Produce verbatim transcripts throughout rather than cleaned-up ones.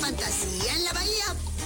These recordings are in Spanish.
Fantasía en la Bahía.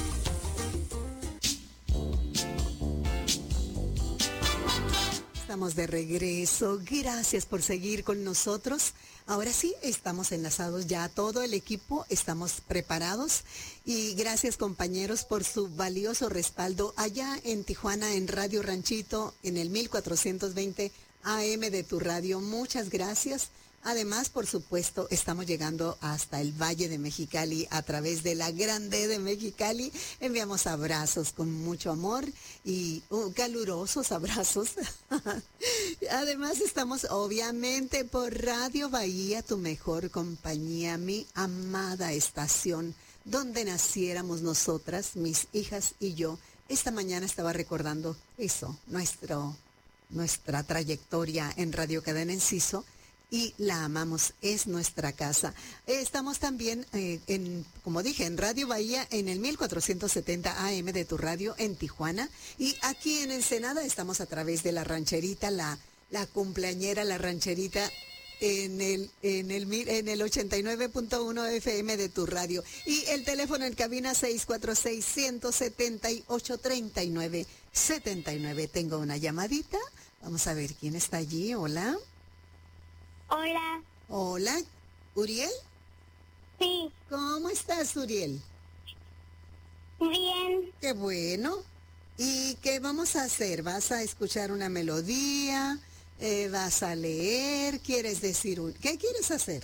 Estamos de regreso. Gracias por seguir con nosotros. Ahora sí, estamos enlazados ya todo el equipo, estamos preparados y gracias compañeros por su valioso respaldo allá en Tijuana en Radio Ranchito en el mil cuatrocientos veinte A M de tu radio. Muchas gracias. Además, por supuesto, estamos llegando hasta el Valle de Mexicali a través de la Grande de Mexicali. Enviamos abrazos con mucho amor y uh, calurosos abrazos. Además, estamos obviamente por Radio Bahía, tu mejor compañía, mi amada estación, donde naciéramos nosotras, mis hijas y yo. Esta mañana estaba recordando eso, nuestro, nuestra trayectoria en Radio Cadena Enciso. Y la amamos, es nuestra casa. Estamos también, eh, en, como dije, en Radio Bahía, en el mil cuatrocientos setenta A M de tu radio en Tijuana. Y aquí en Ensenada estamos a través de la rancherita, la, la cumpleañera, la rancherita, en el, en el, en el ochenta y nueve punto uno F M de tu radio. Y el teléfono en cabina seis cuatro seis, uno siete ocho, tres nueve siete nueve. Tengo una llamadita. Vamos a ver quién está allí. Hola. Hola. Hola, ¿Uriel? Sí. ¿Cómo estás, Uriel? Bien. Qué bueno. ¿Y qué vamos a hacer? ¿Vas a escuchar una melodía? Eh, ¿Vas a leer? ¿Quieres decir un... ¿Qué quieres hacer?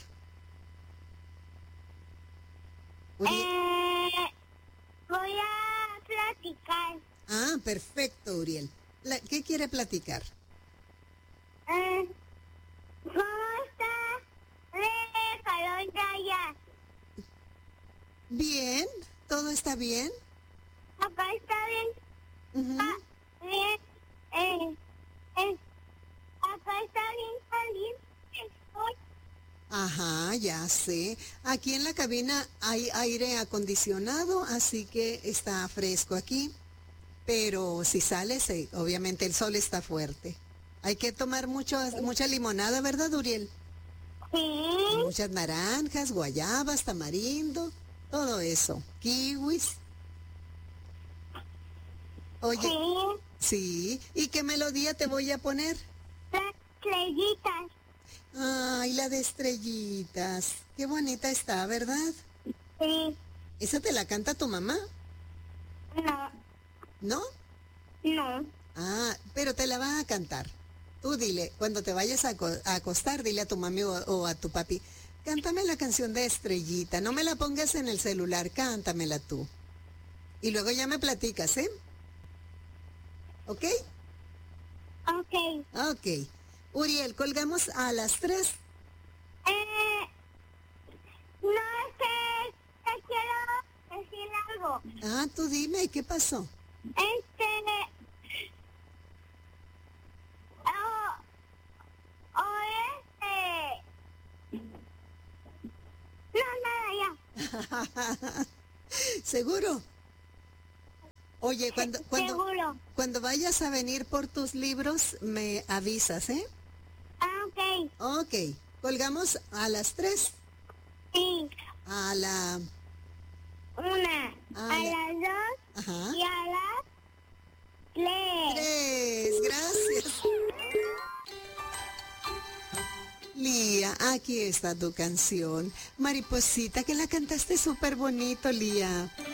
Eh, voy a platicar. Ah, perfecto, Uriel. La- ¿Qué quiere platicar? Eh, ¿Cómo está de calor de allá? Bien, ¿todo está bien? Acá está bien. Ujú. Ah, bien. Eh, eh, acá está bien caliente. Hoy. Ajá, ya sé. Aquí en la cabina hay aire acondicionado, así que está fresco aquí. Pero si sales, eh, obviamente el sol está fuerte. Hay que tomar mucho, mucha limonada, ¿verdad, Uriel? Sí. Muchas naranjas, guayabas, tamarindo, todo eso. Kiwis. Oye, Sí. sí. ¿Y qué melodía te voy a poner? Las estrellitas. Ay, la de estrellitas. Qué bonita está, ¿verdad? Sí. ¿Esa te la canta tu mamá? No. ¿No? No. Ah, pero te la va a cantar. Tú dile, cuando te vayas a, aco- a acostar, dile a tu mami o, o a tu papi, cántame la canción de Estrellita, no me la pongas en el celular, cántamela tú. Y luego ya me platicas, ¿eh? ¿Ok? Ok. Ok. Uriel, colgamos a las tres. Eh, no sé, te quiero decir algo. Ah, tú dime, ¿qué pasó? Este, oh, oh, este, no, nada, ya, ¿Seguro? Oye, cuando, cuando, seguro. cuando vayas a venir por tus libros, me avisas, ¿eh? Ah, ok, Ok. Colgamos a las tres. sí, A la... una, Ah, a ya. las dos Ajá. y a las tres. Tres, gracias. Lía, aquí está tu canción. Mariposita, que la cantaste súper bonito, Lía.